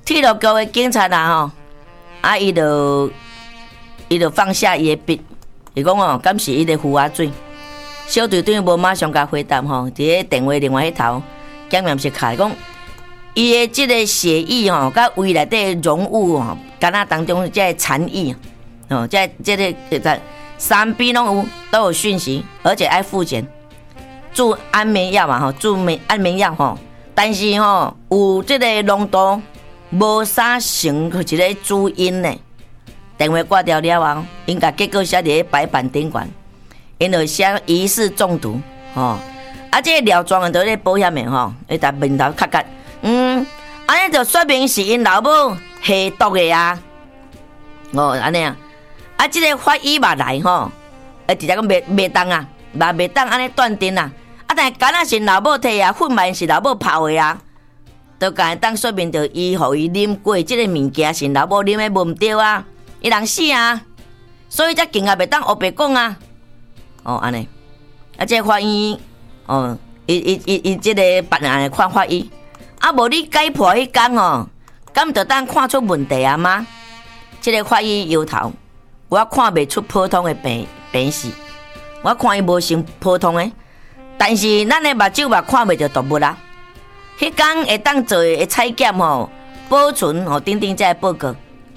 铁路局的警察啊吼，伊就放下伊的笔，伊讲哦，敢是伊的胡仔水？小队长无马上甲回答吼，伫咧电话另外迄头，检验室开讲，伊的即个血液吼，甲胃内底溶物吼，肝仔当中即个残液哦，即个三 B 都有讯息，而且爱复检，注安眠药嘛吼，注安眠药吼，但是吼有即个浓度无啥成一个主因呢。电话挂掉了后，因甲结果写伫咧白板顶悬，因就写疑似中毒吼。这个廖庄人都咧保险的吼，伊搭面头卡卡，安尼就说明是因老母下毒的啊。安尼啊，这个法医嘛来吼，直接讲袂当啊，嘛袂当安尼断定啊。但是敢若是老母摕啊，混嘛是老母泡的啊，都敢当说明着伊互伊啉过即个物件是老母啉的无毋对啊。伊人死啊，所以才更加袂当黑白讲啊。安尼，这个法医，伊这个办案的看法医，无你解剖迄天哦，敢就当看出问题啊吗？这个法医摇头，我看袂出普通的病史，我看伊无像普通的，但是咱的目睭嘛看袂着动物啊。迄天会当做的采检吼，保存等等才报告。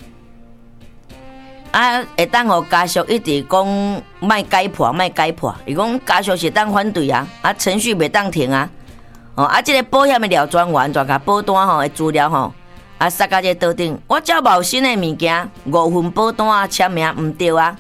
会当互家属一直讲莫解剖，伊讲家属是当反对啊，程序袂当停啊。这个保险的廖专员就甲保单的资料塞到这桌顶，我照冇新的物件，5份保单签名毋对啊。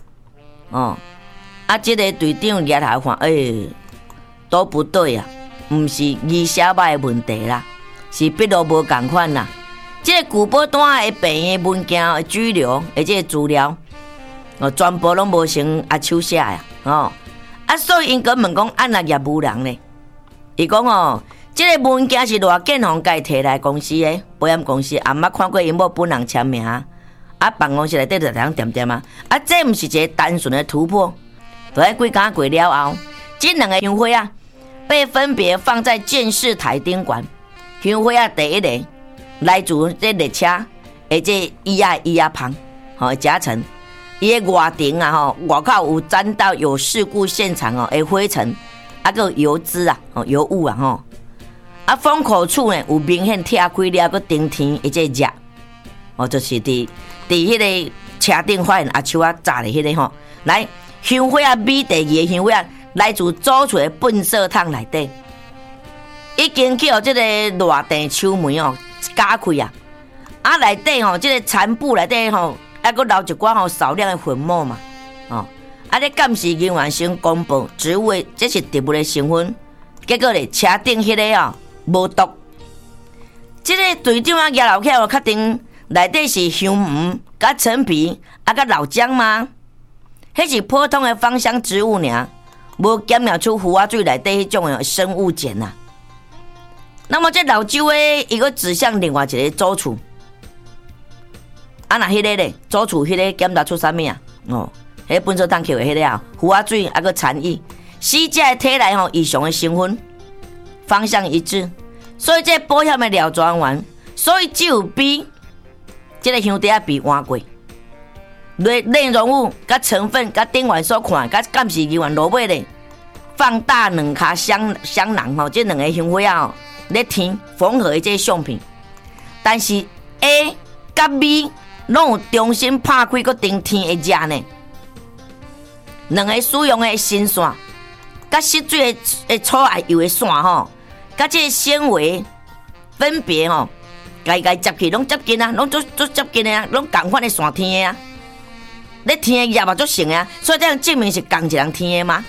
这个队长掠头看，都不对啊，毋是字写歹的问题啦，是笔录无共款啦。这个旧保单的病的文件的资料，而且资料，全部拢无成手写呀，所以因个问讲按哪业务人呢？伊讲这个文件是罗建宏家摕来公司的保险公司，也毋捌看过因某本人签名，办公室内底就这样点点啊，这毋是一个单纯的突破。就喺几工过了后，这两个香灰被分别放在监视台顶悬，香灰第一个。来自这列车，这椅仔旁，夹层，伊的外顶外口有沾到有事故现场的灰尘，个油脂油污封口处呢有明显拆开了个顶天这热，就是伫迄个车顶发现阿手炸的迄个来香灰米第二个香灰来自租厝的粪扫桶内底，已经去这个热电抽门加开内底这个残布内底还佫留一寡少量的粉末嘛，这监视人员先公布职务的这是特务的成分，结果咧车顶迄个无毒，这个队长举老起确定内底是香鱼、甲陈皮、甲老姜吗？迄是普通的芳香植物尔，无检验出胡仔水内底迄种的生物碱啊。那么这老周的伊个指向另外一个主厨，那迄个咧主厨迄个检查出啥物啊？迄粪扫桶扣的迄个胡仔水个残液，死者的体内异常的成分，方向一致，所以这保险的廖专员，所以只有比这个香袋比换过，内容物、甲成分、甲顶员所看、甲监视人员落尾咧，放大两卡香囊这两个香灰咧填缝合的这相片，但是 A 甲 B 拢有重新拍开个顶天的热呢，两个使用的新线，甲湿水的粗艾油的线甲这个纤维分别该接起拢接近啊，拢足接近啊，拢同款的线天的啊，咧天的热嘛足成啊，所以这样证明是同一人天的吗？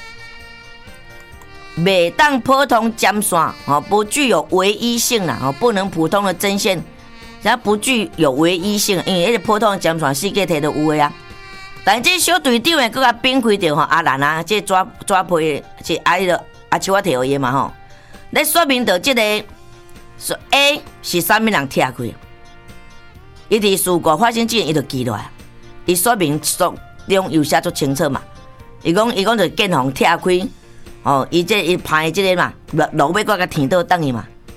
袂当普通尖线不具有唯一性啦，不能普通的针线，它不具有唯一性，因为迄个普通的尖线世界摕都有的啊。但这小队长诶，佮甲并开着阿兰啊，这抓批是阿秋摕互伊嘛咧说明着这个是 A 是啥物人拆开，伊伫事故发生之前伊就记落来，伊说明书中有写足清楚嘛，伊讲就建宏拆开。伊拍这个嘛，落尾我甲填倒等伊嘛。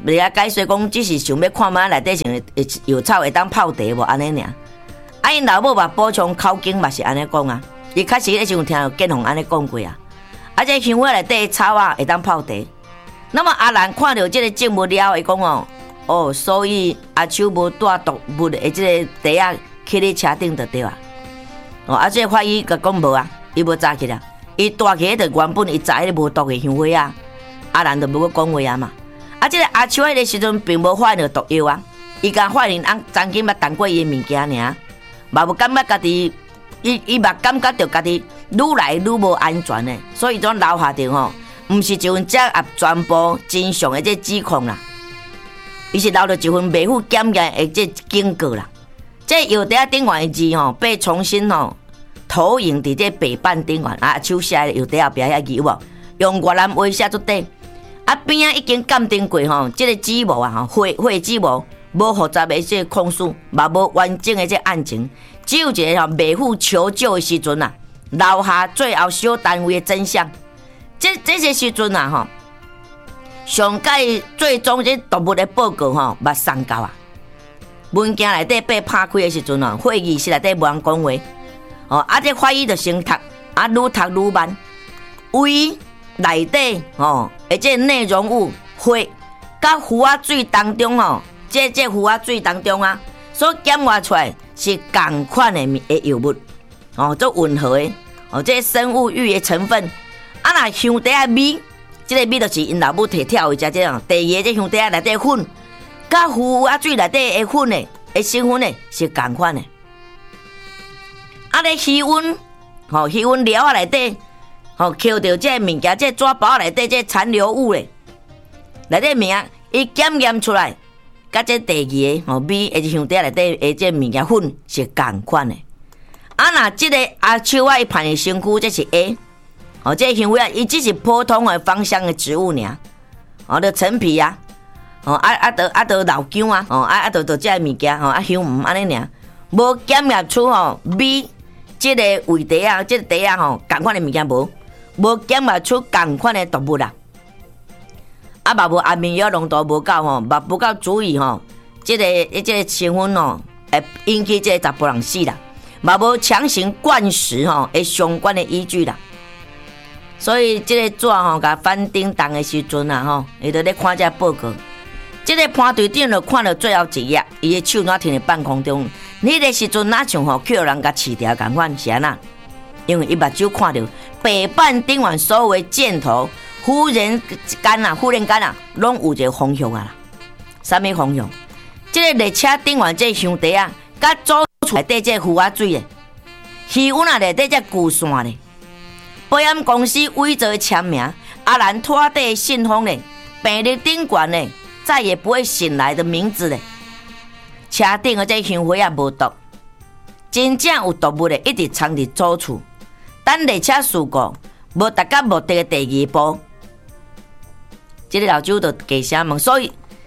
袂晓解说讲，只是想要看卖内底像药草会当泡茶无安尼尔。啊，因老母嘛补充口经嘛是安尼讲啊，伊确实迄时阵听建宏安尼讲过啊。啊，这香花内底草啊会当泡茶。那么阿兰看到这个证物了，伊讲所以阿秋无带毒物的这个茶啊，去你车顶就对啊。这个法医甲讲无啊，伊无早起啦，伊带起就原本伊知迄个无毒的香花啊，阿兰就无去讲话啊嘛。这个阿秋迄个时阵并无发现到毒药啊，伊甲发现曾经捌动过伊的物件尔，嘛无感觉家己，伊嘛感觉到家己愈来愈无安全的，所以总留下着毋是一份遮也全部真相的这指控啦，伊是留着一份未负检验的这警告啦。这药茶顶悬的字被重新投影伫这白板顶悬，啊，手写的药茶后壁遐字有无？用越南话写出底。啊边啊已经鉴定过这个指模啊血指模无复杂的这控诉，嘛无完整的这案情，只有一个未负求救的时阵啊，留下最后小单位的真相。这些时阵啊上届最终这毒物的报告捌送到啊，文件内底被拍开的时阵会议室内底无人讲话，这法医就先读，愈读愈慢，为内底这内容物血甲符仔水当中这符仔水当中啊，所检验出来是同款的药物做混合的这生物浴的成分。啊，那香茶的味，这个味就是因老母摕跳回食这样。第二个这香茶内底粉，甲符仔水内底的粉的成分是同款的。啊，咧气温气温料啊内底。捡到这物件，这纸包内底这残留物咧，内底名伊检验出来，甲这第二个米，这香茶内底的这物件粉是同款的。啊，那这个阿秋啊，伊判的身躯这是 A， 这香花伊只是普通的芳香的植物尔，就陈皮啊，都老姜啊，都这物件香毋安尼尔，无检验出米这个味茶啊，这个茶啊同款的物件无检验出同款的毒物啦，嘛无安眠药浓度无够嘛不够足以这个成分会引起这个查甫人死啦，嘛无强行灌食的相关的依据啦。所以这个纸甲翻叮当的时阵啊伊就咧看这报告，这个潘队长就看到最后一页，伊的手哪停在半空中，迄个时阵哪像去互人甲饲掉共款是安那？因为伊目睭看到白板顶悬所有的箭头，忽然间拢有一个方向啊！啥物方向？这个列车顶悬这香茶啊，甲组出内底这符仔水的，气温啊内底这旧线的，保险公司伪造签名，阿兰拖地信封的，病历顶悬的，再也不会醒来的名字的，车顶的这香花啊无毒，真正有毒物的一直藏伫左厝。等列车事故无达到目的的第二步，这个老周就加声问，所以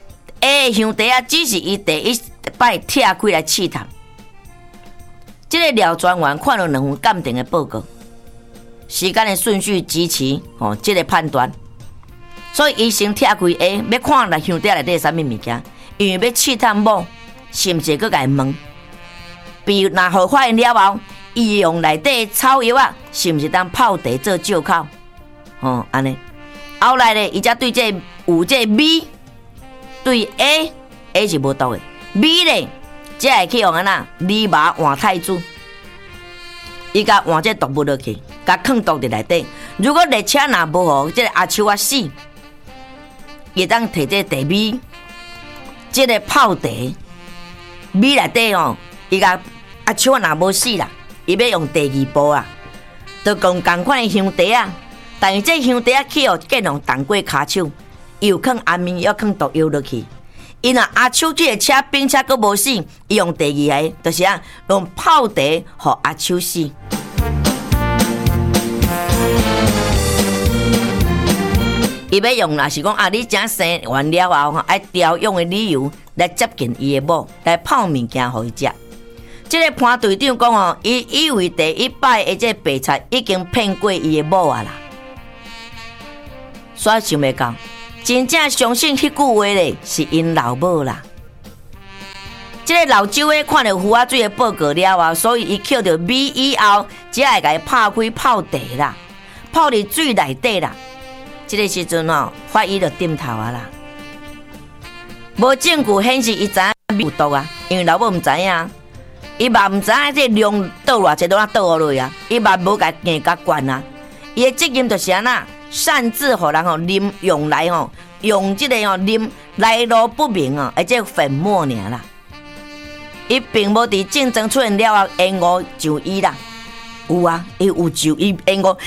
A 香茶啊，只是伊第一摆拆开来试探。这个廖专员看了2份鉴定的报告，时间的顺序极其这个判断，所以伊先拆开 A， 要看来香茶内底啥物物件，因为要试探某是毋是佮家问，比如若互发现了后。伊用内底草药啊，是毋是当泡茶做借口？安尼。后来咧，伊才对这有这 B， 对 A 是无毒的 ，B 咧，才会去用安那泥麻换太子，伊甲换这毒物落去，甲放毒伫内底。如果列车若无互这个阿秋啊死，伊当摕这第 B， 这个泡茶 B 内底伊甲阿秋啊若无死啦。伊要用第二步啊，就讲同款的香茶啊，但是这香茶去互建宏动过骹手，又放安眠药、放毒药落去。伊若阿秋去的车，并且佫无死，伊用第二个，就是用泡茶互阿秋死。伊要用若是讲你真生完了后，爱调用的理由来接近伊的某，来泡物件互伊食。这个潘队长讲伊以为第一摆的这白菜已经骗过伊的某啊啦，所以想袂到真正相信迄句话咧，是因老母啦。这个老周诶看到胡仔水的报告了后，所以伊捡到米以后，才会甲伊拍开泡茶啦，泡伫水内底啦。这个时阵哦，法医就点头啊啦。无证据显示伊知影有毒啊，因为老母毋知影，伊嘛毋知影这量倒偌济，都倒落去啊，伊嘛无甲硬甲灌啊。伊的责任就是安那，擅自互人吼啉用来吼，用这个吼啉来路不明啊，而且粉末尔啦。伊并无伫竞争出现了后延误就医啦，有啊，伊有就医延误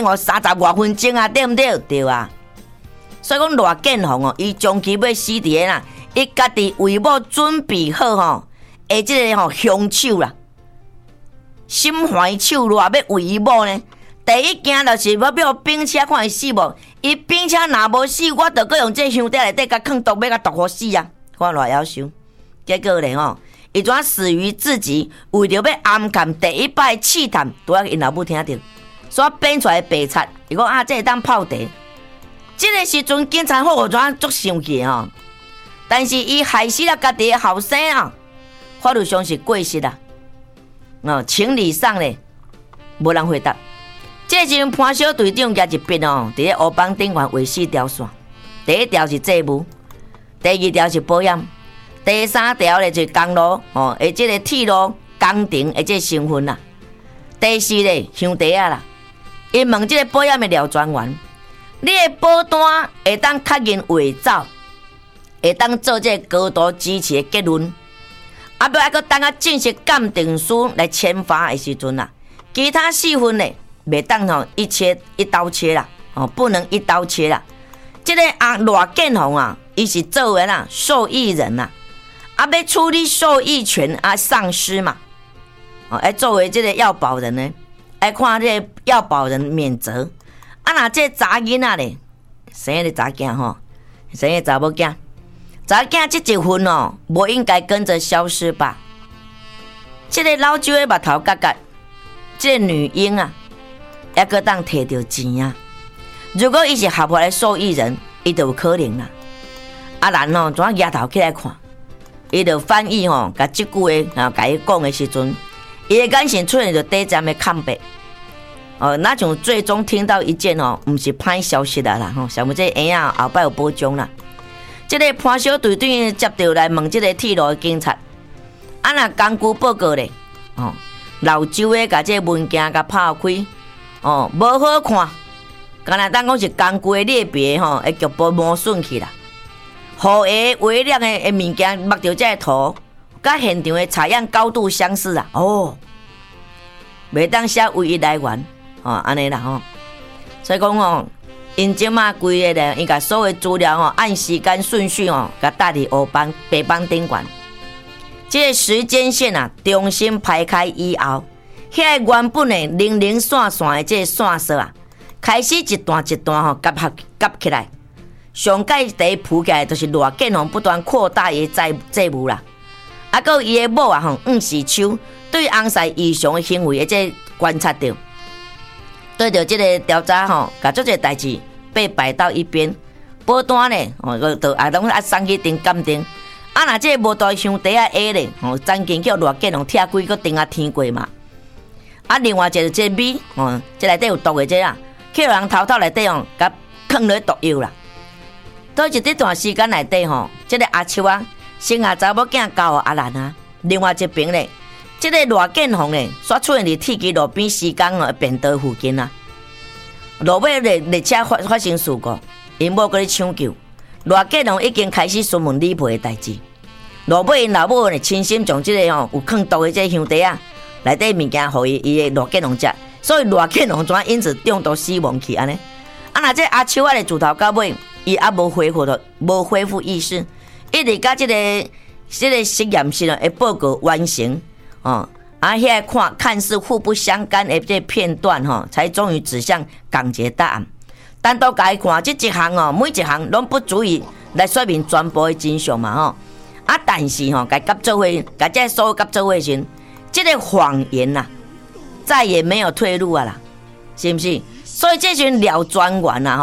30多分钟啊，对毋对？对啊。所以讲罗建宏哦，伊将其要死伫啦，伊家己为某准备好吼，即个吼凶手啦，心怀手热要为伊某呢。第一件就是要兵车看伊死无，伊兵车若无死，我就搁用这箱底内底甲放毒要甲毒互死啊！看偌夭寿，结果咧吼。伊怎死于自己？为着要暗藏第一摆试探，拄啊因老母听到，所以编出来白贼。伊讲啊，这会当泡茶。这个时阵，警察好怎足生气哦？但是伊害死了家己的后生啊，法律上是过失啦。情理上咧，无人回答。这时阵潘小队长举一笔哦，伫咧乌邦顶悬画4条线。第一条是债务，第二条是保险。第3条咧就是公路哦，即个铁路工程即成分啦。第4咧乡地啊啦，伊问即个保险的廖专员，你的保单会当确认伪造，会当做即个高度支持的结论，要搁等啊正式鉴定书来签发的时阵啦，其他4份咧袂当吼一刀切啦，哦不能一刀切啦。即个罗建宏啊，伊是作为啦受益人啦。要处理受益权丧失嘛，作为这个要保人呢，看这个要保人免责。若这查囡仔咧，生的查囝吼，生的查某囝，查囝这一份哦，无应该跟着消失吧？这个老周的目头角角，这个女婴啊，还搁当摕到钱啊。如果伊是合法的受益人，伊就有可能啦。人哦，怎举头起来看？伊就翻译吼，甲即句话甲伊讲的时阵，伊的眼神出现着短暂的空白。那像最终听到一件毋是歹消息啦啦吼，想不这婴仔后摆有保障啦。这个潘小队长接到来问这个铁路的警察，若根据报告咧，老周的甲这文件甲拍开，无好看，敢若当讲是根据的类别会局部磨损去啦。互下微量的物件，目到这个图，甲现场的采样高度相似啊！袂当写唯一来源，安尼啦所以讲因即马规个咧，伊甲所有资料按时间顺序甲带伫黑板白板顶悬。这个时间线重新排开以后，遐个原本的零零散散的这个线索开始一段一段夹起来。上界第一铺起来，就是罗建宏不断扩大伊债务啦。搁伊的某黄世秋对翁婿异常的行为，即观察到，对着即个调查甲做这代志被摆到一边。保单咧，就拢送去定鉴定。若这无大兄弟A 咧，曾经叫罗建宏拆开个定天过嘛。另外一个这米，这内底有毒的这去人头内底甲放落毒药啦。在这段时间内底这个阿秋生下查某囝交阿兰啊。另外一边咧，这个罗建宏咧，煞出现伫铁基路边时间便道附近啊。路尾列车发生事故，因某搁咧抢救，罗建宏已经开始询问理赔的代志。路尾因老母咧亲心将这个有放毒的这个兄弟内底物件互伊的罗建宏食，所以罗建宏怎因此中毒死亡去安尼？若这阿秋咧自头到尾。伊还无恢复意识，一直到这个实验室的报告完成遐看似互不相干的这片段才终于指向港捷答案。单独甲伊看这一项每一项拢不足以来说明全部的真相嘛但是甲合作伙，甲这所有合作伙时，这个谎言再也没有退路啦，是不是？所以这群廖专员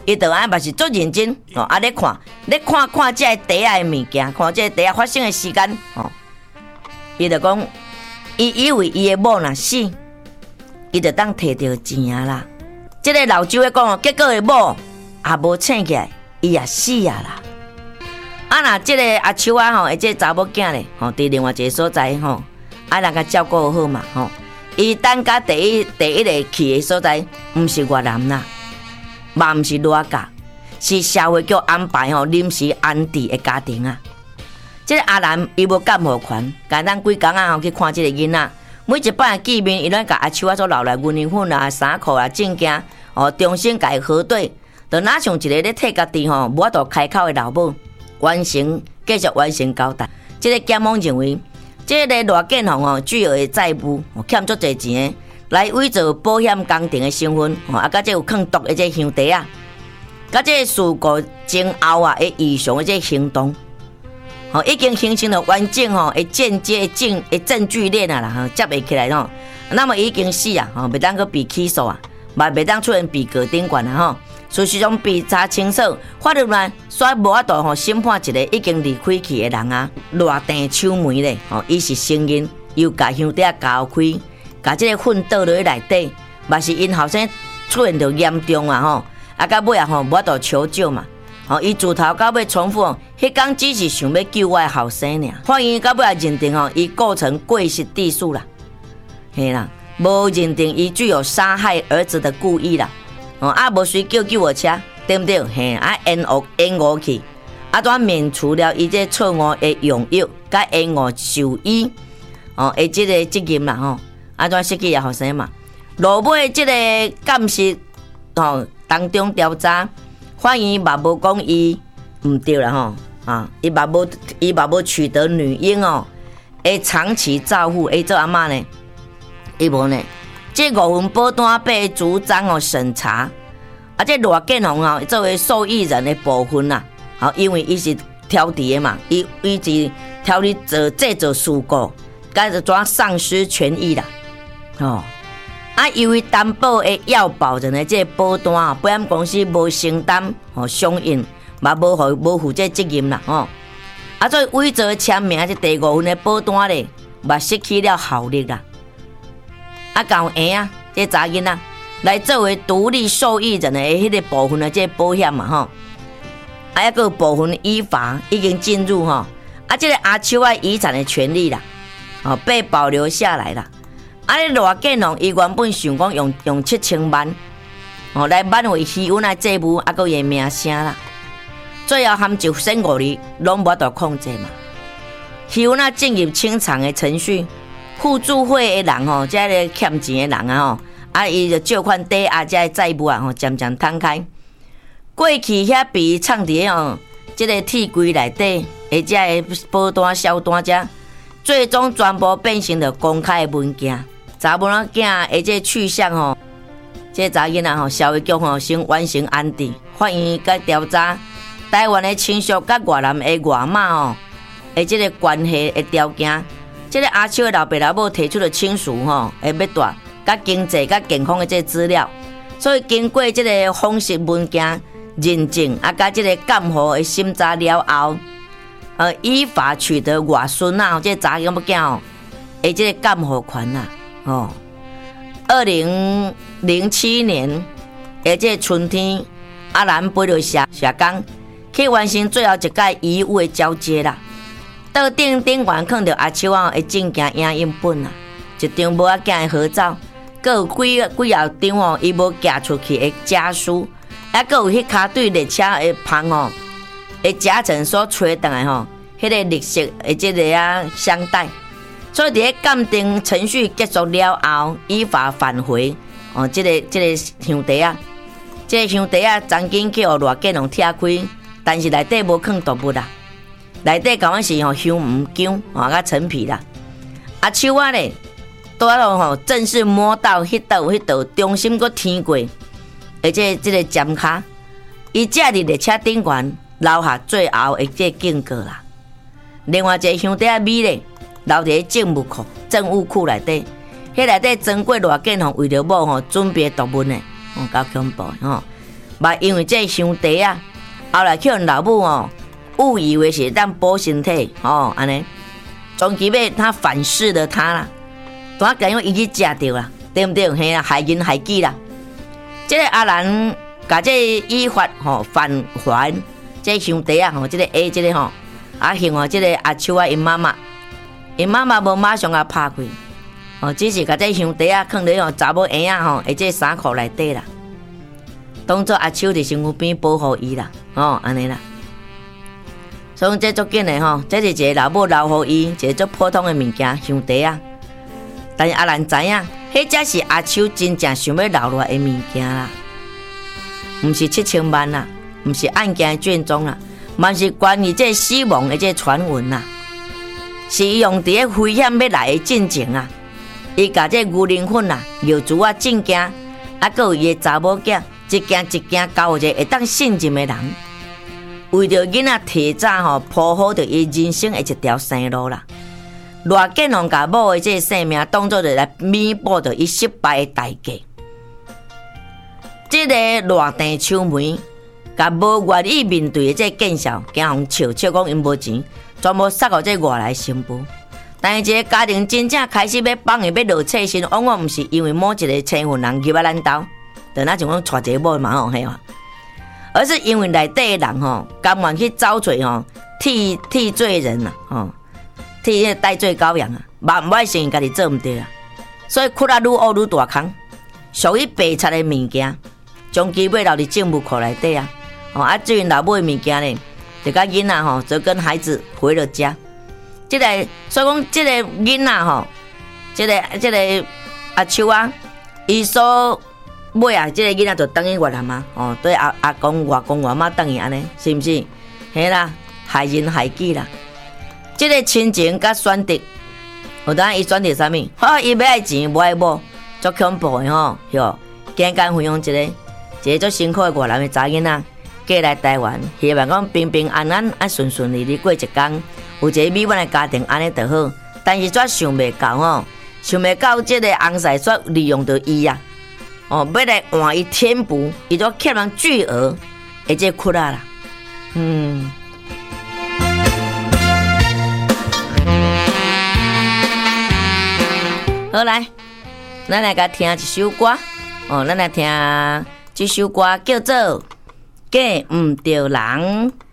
伊就安嘛是足认真哦，啊咧看这个地下的物件，看这个地下发生的时间哦。伊就讲，伊以为伊的某若死，伊就当摕到钱啊啦。这个老周咧讲，结果的某也无醒起来，伊也死啊啦。啊那这个阿秋啊吼，这个查某囝咧吼，伫另外一个所在吼，啊人甲照顾好嘛吼。伊等甲第一个去的所在，毋是越南啦，嘛毋是裸嫁，是社会局安排吼临时安置的家庭啊。这个阿兰伊无监护权，简单几工啊吼去看这个囡仔。每一摆见面，伊拢甲阿秋啊所留来运衣粉啊、衫裤啊、证件哦，重新甲伊核对，就哪像一个咧替家己吼无法度开口的老母，继续完成交代。这个检方认为。这个罗建宏哦，巨额的债务，欠足侪钱的，来伪造保险工程的身份，啊，甲这有藏毒的这兄弟啊，甲这事故前后啊的异常的这行动，已经形成了完整的间接证据链啊啦，接袂起来吼，那么已经死啊，袂当去被起诉啊，嘛袂当出现被告顶悬啊吼。事实上，被查清楚，法律呢煞无法度审判一个已经离开去的人啊，偌定手梅咧，伊是成人，又甲兄弟交开，甲这个粪倒落去内底，嘛是因后生出现着严重啊吼，啊到尾啊无法度求救嘛，伊自头到尾重复，迄天只是想要救我的后生尔，法院到尾也认定伊构成过失致死啦，嘿啦，无认定伊具有杀害儿子的故意啦。无随叫救护车，对不对？嘿，延误去，当免除了伊这错误的用药，甲延误就医，这个责任啦吼，当失去也后生嘛。落尾这个监视当中调查，法院嘛无讲伊唔对啦吼，伊嘛无取得女婴的长期照护，做阿嬷呢，伊无呢。这5份保单被主张审查，这罗建宏作为受益人的部分啦，因为伊是挑剔的嘛，伊是挑剔这做事故，该是怎丧失权益啦，由于担保的要保人的这保单保险公司无承担相应，嘛无负这责任啦，所以伪造签名这第5份的保单咧，嘛失去了效力啦。交闲啊，这查囡仔来作为独立受益人的迄个部分的这保险嘛还有部分依法已经进入这个阿秋遗产的权利啦，被保留下来啦。你罗建宏伊原本想讲用7000万来挽回希阮的债务，个伊名声啦，最后含1审5厘拢无法度控制嘛，希阮进入清偿的程序。互助会的人这个欠钱的人伊就借款抵押这债务渐渐摊开。过去遐被藏伫这个铁柜内底，这个保单、销单遮，最终全部变成了公开的文件。查某仔囝的这去向这查囡仔社会局先完成安置，法院甲调查台湾的亲属甲越南的外妈这个关系的条件。这个阿秋的老爸老母提出了亲属会要带甲经济甲健康的这资料，所以经过这个方式文件认证甲这个监护的审查了后，依法取得外孙这查囡囝这个监护权啦。2007年这春天，阿兰飞到社工去完成最后一届遗物的交接啦。桌顶悬放着阿秋的证件影印本啦，一张无仔囝的合照，阁有几后张伊无寄出去的家书，阁有迄卡对列车的旁的夹层所找回来迄个绿色的这个箱带。所以伫鉴定程序结束了后，依法返回这个箱底啊，这个箱底啊，曾经去罗建宏拆开，但是内底无放动物啦。内底讲是香鱼姜甲陈皮啦，阿秋咧，拄啊正式摸到迄道中心阁天过，而且这个尖卡，伊只伫列车顶悬留下最后的这警告啦。另外一个兄弟米咧，留伫证物库内底，迄内底装过罗建宏为着某准备毒物呢，够恐怖嘛嘛因为这伤茶啊，后来去阮老母哦，误以为是当补身体哦，安尼，终其尾他反噬了他啦，当然因为伊去食着啦，对不对？嘿啦，害人害己啦。这个阿兰甲这依法吼返还这伤茶啊吼，这个 A 这个吼，幸好这个阿秋啊因妈妈无马上啊拍开，哦，只是甲这香茶啊放伫吼查某婴仔吼，或者衫裤内底啦，当做阿秋伫身躯边保护伊啦，哦，安尼啦。所以这足紧的吼，这是一个老母留互伊一个足普通的物件香茶啊。但是阿兰知影，迄才是阿秋真正想要留落来的物件啦，毋是7000万啦，毋是案件的卷宗啦，嘛是关于这死亡的这传闻啦，是伊用伫个危险要来的进程啊。伊甲这牛奶粉啊、药珠啊、证件，啊，佮有伊的查某囝，一件一件交一个会当信任的人。为着囡仔提早吼铺好着伊人生的一条生路啦，偌紧拢甲某的这生命当作着来弥补着伊失败的代价。这个偌长秋梅，甲无愿意面对的这见笑，惊互笑讲因无钱，全部塞互这外来新妇。但是这个家庭真正开始要放伊要落切身，往往毋是因为某一个青云人入啊咱兜，就那像讲娶一个某嘛吼嘿吼。而是因为内底的人吼，甘愿去遭罪吼，替罪人呐，吼，替那代罪羔羊啊，嘛毋爱承认家己做毋对啊，所以窟啊愈恶愈大空，属于白贼的物件，将其尾留伫证物库内底啊，哦啊，至于老母的物件呢，就甲囡仔吼，则跟孩子回了家。所以讲，这个囡仔吼，这个阿秋啊，伊所尾啊，这个囡仔就等于越南嘛，哦，对阿公、外公、外妈等于安尼，是毋是？嘿啦，害人害己啦。这个亲情甲选择，有当伊选择啥物？好，伊要爱钱，无爱某，足恐怖的吼，哟！今天分享一个足辛苦的越南的查囡仔，过来台湾，希望讲平平安安、顺顺利利过一天，有一个美满的家庭，安尼就好。但是却想袂到吼，想袂到这个翁婿却利用到伊啊！哦，要来换伊填补，伊都欠人巨额，而且哭啦啦，好来，咱来甲听一首歌，哦，咱来听这首歌叫做《嫁毋着人》。